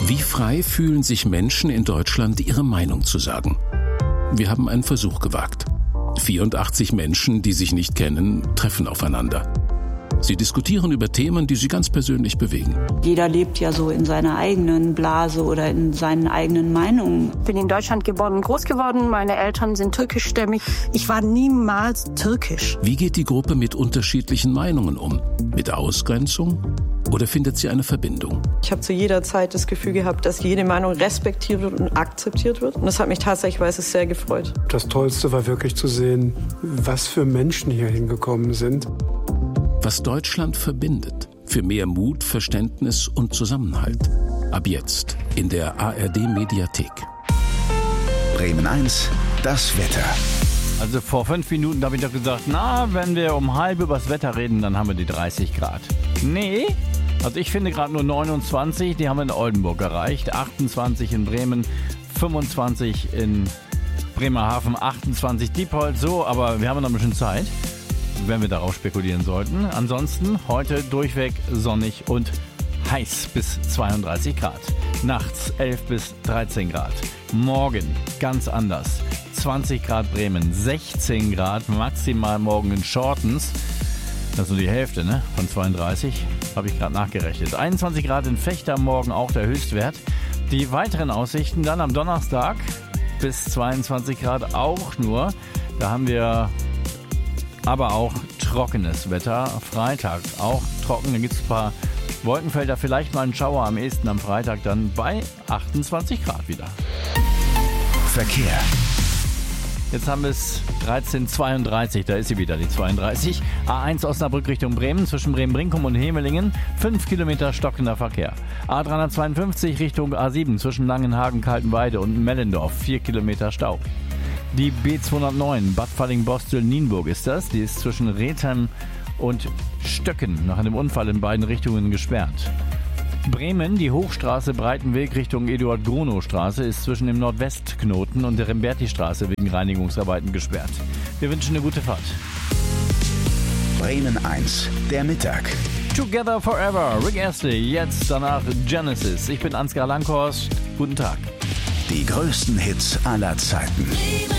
Wie frei fühlen sich Menschen in Deutschland, ihre Meinung zu sagen? Wir haben einen Versuch gewagt. 84 Menschen, die sich nicht kennen, treffen aufeinander. Sie diskutieren über Themen, die sie ganz persönlich bewegen. Jeder lebt ja so in seiner eigenen Blase oder in seinen eigenen Meinungen. Ich bin in Deutschland geboren und groß geworden. Meine Eltern sind türkischstämmig. Ich war niemals türkisch. Wie geht die Gruppe mit unterschiedlichen Meinungen um? Mit Ausgrenzung? Oder findet sie eine Verbindung? Ich habe zu jeder Zeit das Gefühl gehabt, dass jede Meinung respektiert wird und akzeptiert wird. Und das hat mich tatsächlich sehr gefreut. Das Tollste war wirklich zu sehen, was für Menschen hier hingekommen sind. Was Deutschland verbindet. Für mehr Mut, Verständnis und Zusammenhalt. Ab jetzt in der ARD-Mediathek. Bremen 1, das Wetter. Also vor 5 Minuten habe ich doch gesagt, wenn wir um halb über das Wetter reden, dann haben wir die 30 Grad. Nee, also ich finde gerade nur 29, die haben wir in Oldenburg erreicht, 28 in Bremen, 25 in Bremerhaven, 28 Diepholz, so, aber wir haben noch ein bisschen Zeit, wenn wir darauf spekulieren sollten. Ansonsten heute durchweg sonnig und heiß bis 32 Grad. Nachts 11 bis 13 Grad. Morgen ganz anders. 20 Grad Bremen, 16 Grad maximal morgen in Shortens. Das ist nur die Hälfte, von 32, habe ich gerade nachgerechnet. 21 Grad in Vechta, morgen auch der Höchstwert. Die weiteren Aussichten dann am Donnerstag bis 22 Grad auch nur. Da haben wir aber auch trockenes Wetter. Freitag auch trocken, da gibt es ein paar Wolkenfelder, vielleicht mal ein Schauer am ehesten am Freitag, dann bei 28 Grad wieder. Verkehr. Jetzt haben wir es 13:32, da ist sie wieder, die 32. A1 Osnabrück Richtung Bremen, zwischen Bremen-Brinkum und Hemelingen, 5 Kilometer stockender Verkehr. A352 Richtung A7, zwischen Langenhagen, Kaltenweide und Mellendorf, 4 Kilometer Stau. Die B209 Bad Falling-Bostel-Nienburg ist das, die ist zwischen Rethem und Stöcken nach einem Unfall in beiden Richtungen gesperrt. Bremen, die Hochstraße Breitenweg Richtung Eduard-Gronow-Straße ist zwischen dem Nordwestknoten und der Remberti-Straße wegen Reinigungsarbeiten gesperrt. Wir wünschen eine gute Fahrt. Bremen 1, der Mittag. Together Forever, Rick Astley, jetzt danach Genesis. Ich bin Ansgar Langhorst, guten Tag. Die größten Hits aller Zeiten.